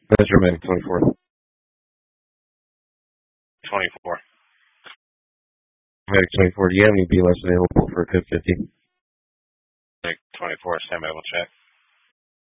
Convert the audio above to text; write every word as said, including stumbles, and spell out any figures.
Metro Medic twenty-four. twenty-four. Medic twenty-four, do you have any B L S available for a Code fifty? Medic twenty-four, stand by, we'll check.